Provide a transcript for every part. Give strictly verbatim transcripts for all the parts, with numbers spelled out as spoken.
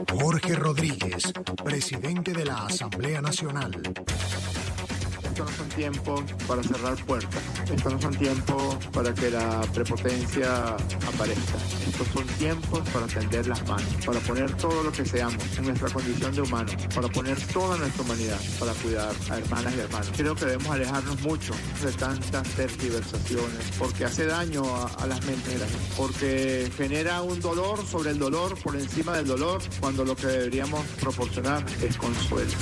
Jorge Rodríguez, presidente de la Asamblea Nacional. Estos no son tiempos para cerrar puertas, estos no son tiempos para que la prepotencia aparezca, estos son tiempos para tender las manos, para poner todo lo que seamos en nuestra condición de humanos, para poner toda nuestra humanidad, para cuidar a hermanas y hermanos. Creo que debemos alejarnos mucho de tantas tergiversaciones, porque hace daño a, a las mentes de la gente, porque genera un dolor sobre el dolor, por encima del dolor, cuando lo que deberíamos proporcionar es consuelo.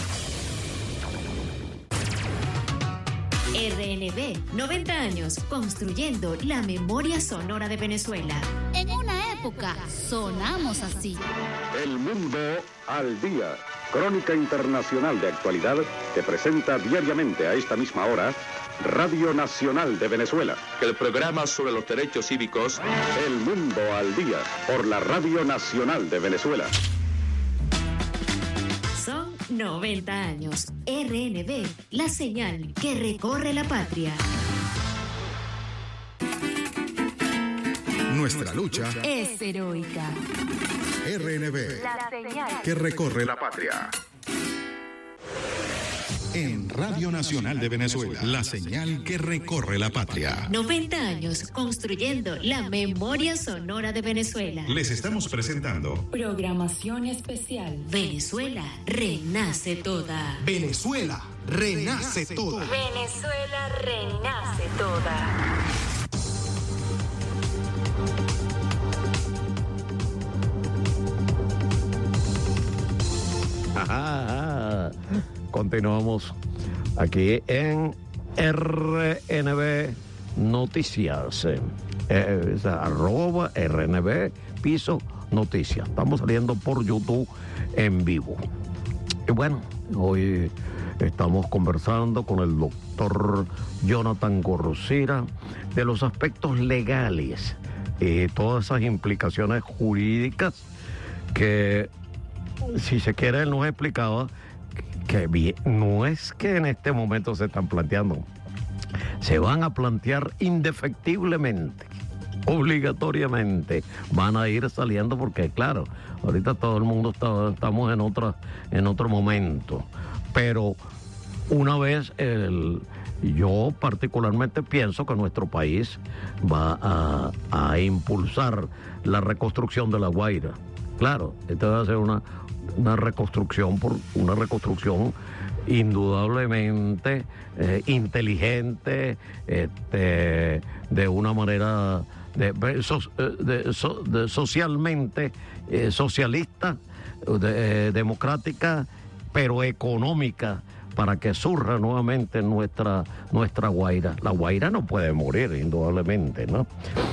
R N B, noventa años construyendo la memoria sonora de Venezuela. En una época sonamos así. El mundo al día. Crónica internacional de actualidad que presenta diariamente a esta misma hora Radio Nacional de Venezuela. El programa sobre los derechos cívicos. El mundo al día por la Radio Nacional de Venezuela. Son noventa años. R N B, la señal que recorre la patria. Nuestra lucha es heroica. R N B, La señal que recorre la patria. En Radio Nacional de Venezuela, la señal que recorre la patria. noventa años construyendo la memoria sonora de Venezuela. Les estamos presentando Programación especial. Venezuela renace toda. Venezuela renace toda. Venezuela renace toda. Ajá. Continuamos aquí en R N B Noticias. Eh, eh, arroba R N B piso noticias. Estamos saliendo por YouTube en vivo. Y bueno, hoy estamos conversando con el doctor Jonathan Gorcira de los aspectos legales y todas esas implicaciones jurídicas que, si se quiere, él nos explicaba que bien, no es que en este momento se están planteando, se van a plantear indefectiblemente, obligatoriamente, van a ir saliendo porque, claro, ahorita todo el mundo está, estamos en otra, en otro momento, pero una vez el, yo particularmente pienso que nuestro país va a, a impulsar la reconstrucción de La Guaira. Claro, esto va a ser una una reconstrucción por una reconstrucción indudablemente eh, inteligente, este, de una manera de, so, de, so, de socialmente eh, socialista, de, eh, democrática, pero económica, para que surja nuevamente nuestra nuestra Guaira. La Guaira no puede morir, indudablemente, ¿no?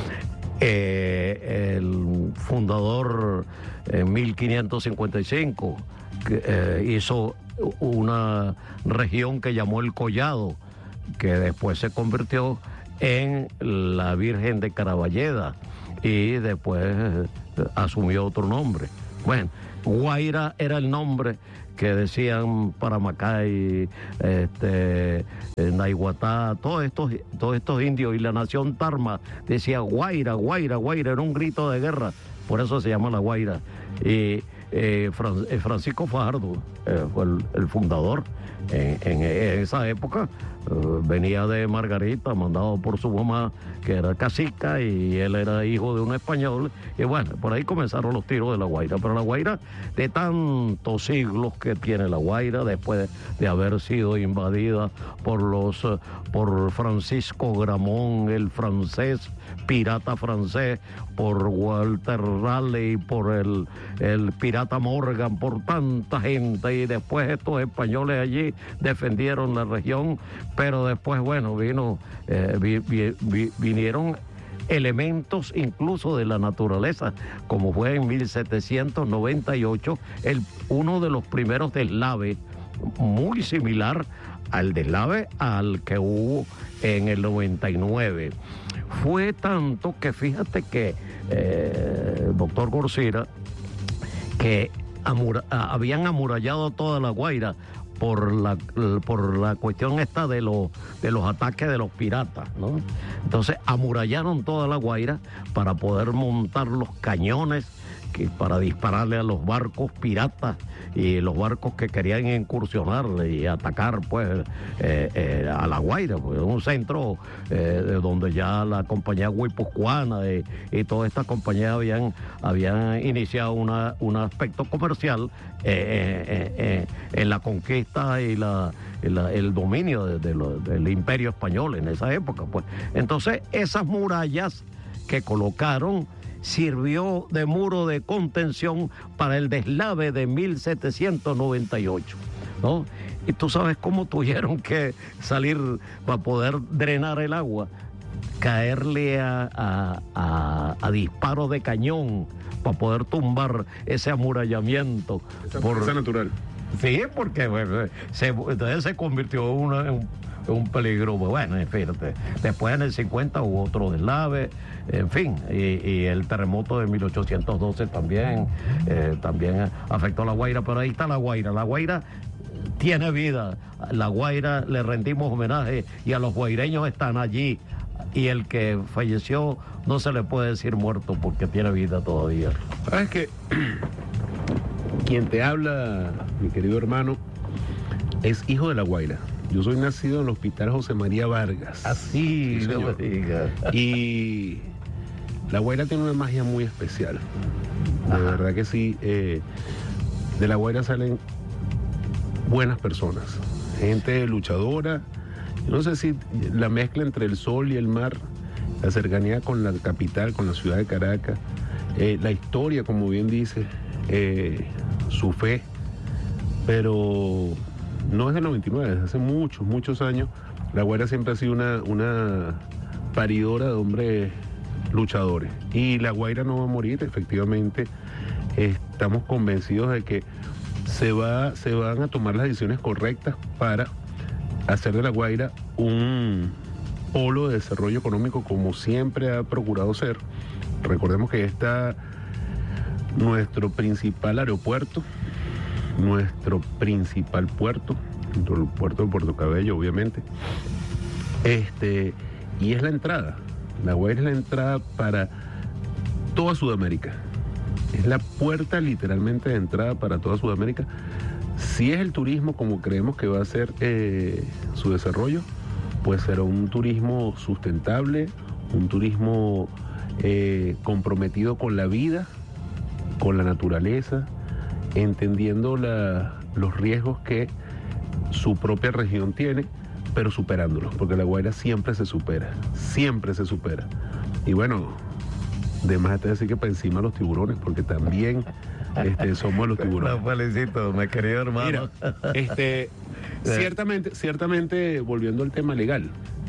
Eh, el fundador en mil quinientos cincuenta y cinco que, eh, hizo una región que llamó el Collado, que después se convirtió en la Virgen de Caraballeda y después eh, asumió otro nombre. Bueno, Guaira era el nombre que decían Paramacay, este, Naiguatá, todos estos, todos estos indios, y la nación Tarma decía Guaira, Guaira, Guaira, era un grito de guerra, por eso se llama La Guaira. Y eh, Fran, eh, Francisco Fajardo eh, fue el, el fundador en, en, en esa época. Uh, venía de Margarita, mandado por su mamá, que era cacica, y él era hijo de un español, y bueno, por ahí comenzaron los tiros de La Guaira. Pero La Guaira, de tantos siglos que tiene La Guaira, después de haber sido invadida por los uh, por Francisco Gramont, el francés, pirata francés, por Walter Raleigh, por el, el pirata Morgan, por tanta gente, y después estos españoles allí defendieron la región. Pero después, bueno, vino, eh, vi, vi, vi, vinieron elementos incluso de la naturaleza, como fue en mil setecientos noventa y ocho el, uno de los primeros deslaves, muy similar al deslave al que hubo en el noventa y nueve. Fue tanto que fíjate que, eh, doctor Gorcira, que amura, habían amurallado toda La Guaira por la por la cuestión esta de los de los ataques de los piratas, ¿no? Entonces amurallaron toda La Guaira para poder montar los cañones que para dispararle a los barcos piratas y los barcos que querían incursionar y atacar pues eh, eh, a La Guaira, pues, un centro eh, de donde ya la compañía guipuzcoana y, y todas estas compañías habían, habían iniciado una, un aspecto comercial eh, eh, eh, en la conquista y la, la, el dominio de, de lo, del imperio español en esa época, pues. Entonces esas murallas que colocaron sirvió de muro de contención para el deslave de mil setecientos noventa y ocho, ¿no? Y tú sabes cómo tuvieron que salir para poder drenar el agua, caerle a, a, a, a disparos de cañón para poder tumbar ese amurallamiento. Esa por fuerza natural. Sí, porque bueno, se, entonces se convirtió una, en un, en un peligro. Bueno, fíjate, después en el cincuenta hubo otro deslave, en fin, y, y el terremoto de mil ochocientos doce también, eh, también afectó a La Guaira, pero ahí está La Guaira. La Guaira tiene vida. La Guaira le rendimos homenaje y a los guaireños están allí. Y el que falleció no se le puede decir muerto porque tiene vida todavía. ¿Sabes qué? Quien te habla, mi querido hermano, es hijo de La Guaira. Yo soy nacido en el Hospital José María Vargas. Así, Sí, no señor. me digas. Y La Guaira tiene una magia muy especial. De Ajá. verdad que sí. Eh, de La Guaira salen buenas personas, gente luchadora. Yo no sé si la mezcla entre el sol y el mar, la cercanía con la capital, con la ciudad de Caracas, eh, la historia, como bien dice, eh, su fe, pero no es del noventa y nueve, desde hace muchos, muchos años. La Guaira siempre ha sido una, una paridora de hombres luchadores. Y La Guaira no va a morir, efectivamente. Estamos convencidos de que se, va, se van a tomar las decisiones correctas para hacer de La Guaira un polo de desarrollo económico como siempre ha procurado ser. Recordemos que está nuestro principal aeropuerto, nuestro principal puerto, el puerto de Puerto Cabello, obviamente, este, y es la entrada. La Guaira es la entrada para toda Sudamérica. Es la puerta literalmente de entrada para toda Sudamérica. Si es el turismo como creemos que va a ser eh, su desarrollo, pues será un turismo sustentable, un turismo eh, comprometido con la vida, con la naturaleza, entendiendo la, los riesgos que su propia región tiene, pero superándolos, porque La Guaira siempre se supera, siempre se supera. Y bueno, de más te decir que para encima los tiburones, porque también este, somos los tiburones. Lo felicito, mi querido hermano. Mira, este, ciertamente, ciertamente, volviendo al tema legal,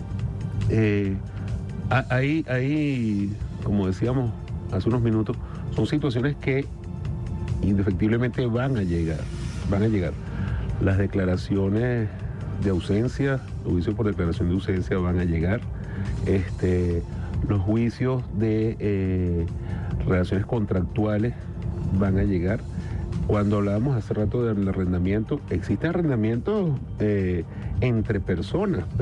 eh, hay, hay, como decíamos hace unos minutos, son situaciones que indefectiblemente van a llegar, van a llegar. Las declaraciones de ausencia, los juicios por declaración de ausencia van a llegar, este, los juicios de eh, relaciones contractuales van a llegar. Cuando hablábamos hace rato del arrendamiento, existe arrendamiento eh, entre personas.